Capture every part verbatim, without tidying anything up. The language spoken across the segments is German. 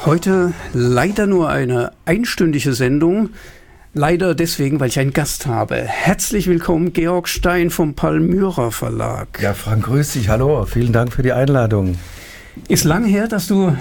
Heute leider nur eine einstündige Sendung. Leider deswegen, weil ich einen Gast habe. Herzlich willkommen, Georg Stein vom Palmyra Verlag. Ja, Frank, grüß dich. Hallo, vielen Dank für die Einladung. Ist lange her, dass du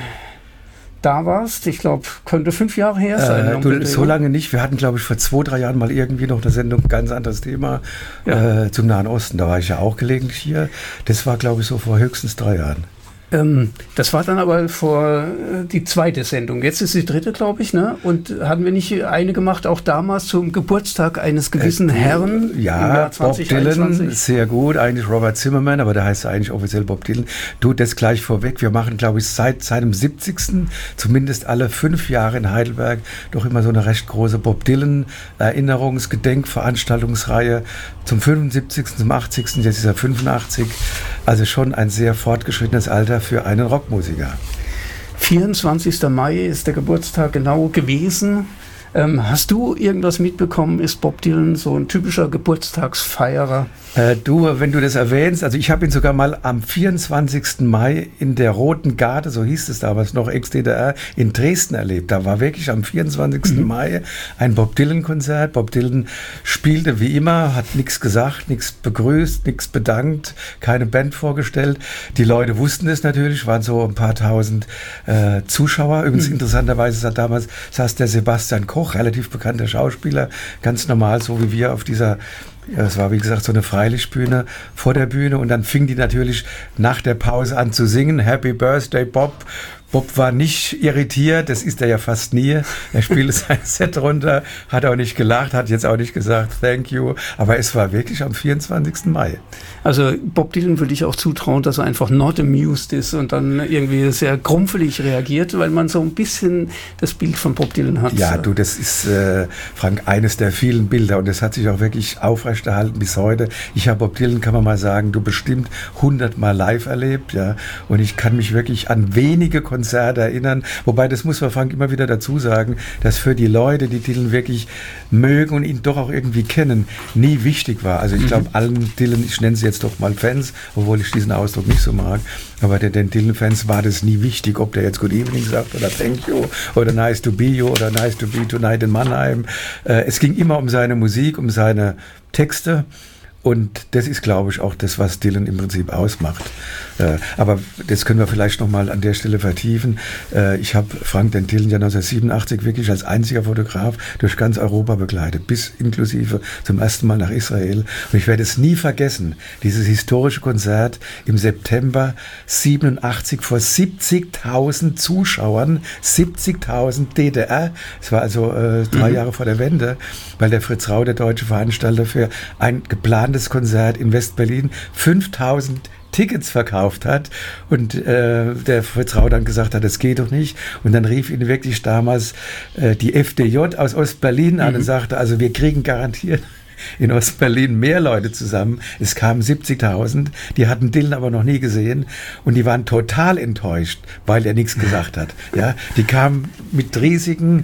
da warst. Ich glaube, könnte fünf Jahre her sein. Äh, du, so lange nicht. Wir hatten, glaube ich, vor zwei, drei Jahren mal irgendwie noch eine Sendung, ganz anderes Thema, ja. äh, zum Nahen Osten. Da war ich ja auch gelegentlich hier. Das war, glaube ich, so vor höchstens drei Jahren. Ähm, das war dann aber vor äh, die zweite Sendung. Jetzt ist die dritte, glaube ich, ne? Und hatten wir nicht eine gemacht, auch damals zum Geburtstag eines gewissen äh, Herrn? Ja, im Jahr Bob Dylan, sehr gut. Eigentlich Robert Zimmerman, aber der heißt eigentlich offiziell Bob Dylan. Du, das gleich vorweg. Wir machen, glaube ich, seit seinem siebzigsten zumindest alle fünf Jahre in Heidelberg doch immer so eine recht große Bob Dylan Erinnerungs-, Gedenkveranstaltungsreihe. Zum fünfundsiebzigsten, zum achtzigsten Jetzt ist er fünfundachtzig. Also schon ein sehr fortgeschrittenes Alter für einen Rockmusiker. vierundzwanzigster Mai ist der Geburtstag genau gewesen. Ähm, hast du irgendwas mitbekommen? Ist Bob Dylan so ein typischer Geburtstagsfeierer? Äh, du, wenn du das erwähnst, also ich habe ihn sogar mal am vierundzwanzigsten Mai in der Roten Garde, so hieß es damals noch, Ex-D D R, in Dresden erlebt. Da war wirklich am vierundzwanzigsten Mhm. Mai ein Bob Dylan-Konzert. Bob Dylan spielte wie immer, hat nichts gesagt, nichts begrüßt, nichts bedankt, keine Band vorgestellt. Die Leute wussten es natürlich, waren so ein paar tausend äh, Zuschauer. Übrigens mhm. interessanterweise saß damals saß der Sebastian Koch, relativ bekannter Schauspieler, ganz normal, so wie wir auf dieser, ja, es war wie gesagt so eine Freilichtbühne vor der Bühne, und dann fing die natürlich nach der Pause an zu singen, Happy Birthday Bob. Bob war nicht irritiert, das ist er ja fast nie. Er spielte sein Set runter, hat auch nicht gelacht, hat jetzt auch nicht gesagt Thank you, aber es war wirklich am vierundzwanzigsten Mai. Also Bob Dylan würde ich auch zutrauen, dass er einfach not amused ist und dann irgendwie sehr grumpfelig reagiert, weil man so ein bisschen das Bild von Bob Dylan hat. Ja, du, das ist, äh, Frank, eines der vielen Bilder, und das hat sich auch wirklich aufrechterhalten bis heute. Ich habe Bob Dylan, kann man mal sagen, du bestimmt hundertmal live erlebt, ja, und ich kann mich wirklich an wenige Konzerte erinnern, wobei, das muss man, Frank, immer wieder dazu sagen, dass für die Leute, die Dylan wirklich mögen und ihn doch auch irgendwie kennen, nie wichtig war. Also ich glaube, mhm. allen Dylan, ich nenne sie jetzt doch mal Fans, obwohl ich diesen Ausdruck nicht so mag, aber den, den Dylan-Fans war das nie wichtig, ob der jetzt Good Evening sagt oder Thank you oder Nice to be you oder Nice to be tonight in Mannheim. Äh, es ging immer um seine Musik, um seine Texte. Und das ist, glaube ich, auch das, was Dylan im Prinzip ausmacht. Äh, aber das können wir vielleicht nochmal an der Stelle vertiefen. Äh, ich habe Frank den Dylan ja neunzehnhundertsiebenundachtzig wirklich als einziger Fotograf durch ganz Europa begleitet, bis inklusive zum ersten Mal nach Israel. Und ich werde es nie vergessen, dieses historische Konzert im September siebenundachtzig vor siebzigtausend Zuschauern, siebzigtausend D D R. Es war also äh, drei mhm. Jahre vor der Wende, weil der Fritz Rau, der deutsche Veranstalter, für ein geplantes Konzert in West-Berlin fünftausend Tickets verkauft hat, und äh, der Fritz Rau dann gesagt hat, das geht doch nicht, und dann rief ihn wirklich damals äh, die F D J aus Ost-Berlin an mhm. und sagte, also wir kriegen garantiert in Ost-Berlin mehr Leute zusammen. Es kamen siebzigtausend, die hatten Dylan aber noch nie gesehen, und die waren total enttäuscht, weil er nichts gesagt hat. Ja, die kamen mit riesigen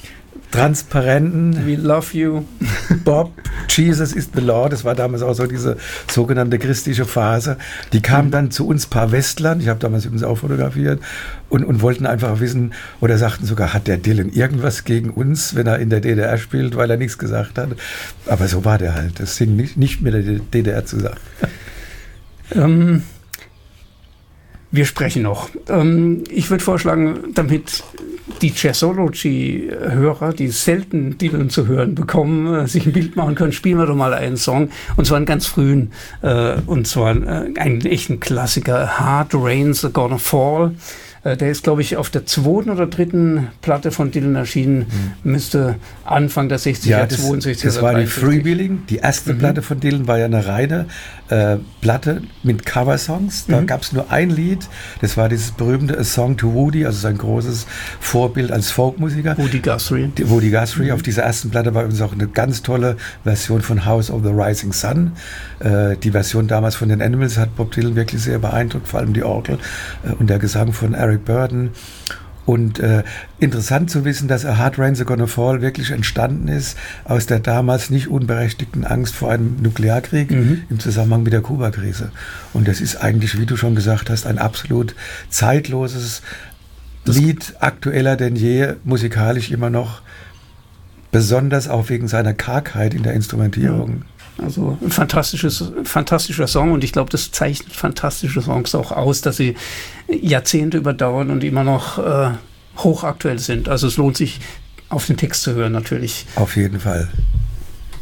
Transparenten. We love you. Bob, Jesus is the Lord. Das war damals auch so diese sogenannte christliche Phase. Die kamen dann zu uns paar Westlern, ich habe damals übrigens auch fotografiert, und, und wollten einfach wissen, oder sagten sogar, hat der Dylan irgendwas gegen uns, wenn er in der D D R spielt, weil er nichts gesagt hat. Aber so war der halt. Das hing nicht, nicht mit der D D R zusammen. Ähm, wir sprechen noch. Ähm, ich würde vorschlagen, damit die Jazzology-Hörer, die selten Dylan zu hören bekommen, äh, sich ein Bild machen können, spielen wir doch mal einen Song, und zwar einen ganz frühen, äh, und zwar äh, einen echten Klassiker, Hard Rain's Gonna Fall. Äh, der ist, glaube ich, auf der zweiten oder dritten Platte von Dylan erschienen, mhm. müsste Anfang der sechziger, ja, das, zweiundsechzig. Das war die Freewheeling, die erste mhm. Platte von Dylan war ja eine reine äh, Platte mit Coversongs. Da mhm. gab es nur ein Lied, das war dieses berühmte A Song to Woody, also sein großes Vorbild als Folkmusiker. Woody Guthrie. Die, Woody Guthrie. Mhm. Auf dieser ersten Platte war übrigens auch eine ganz tolle Version von House of the Rising Sun. Äh, die Version damals von den Animals hat Bob Dylan wirklich sehr beeindruckt, vor allem die Orgel äh, und der Gesang von Eric Burdon. Und äh, interessant zu wissen, dass A Hard Rain's Gonna Fall wirklich entstanden ist aus der damals nicht unberechtigten Angst vor einem Nuklearkrieg mhm. im Zusammenhang mit der Kuba-Krise. Und das ist eigentlich, wie du schon gesagt hast, ein absolut zeitloses, Lied aktueller denn je, musikalisch immer noch, besonders auch wegen seiner Kargheit in der Instrumentierung. Ja. Also ein fantastisches, fantastischer Song, und ich glaube, das zeichnet fantastische Songs auch aus, dass sie Jahrzehnte überdauern und immer noch äh, hochaktuell sind. Also es lohnt sich, auf den Text zu hören natürlich. Auf jeden Fall.